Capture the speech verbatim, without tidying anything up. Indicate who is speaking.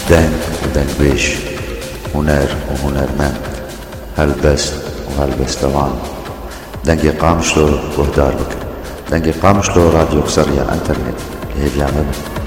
Speaker 1: دنگ ودنگبيش، هنر وهنرمند، هلبست وهلبستوان. دنگی قامشلو گهدار بکن. دنگی قامشلو راديو كسرية انترنت اللي هي بيعمل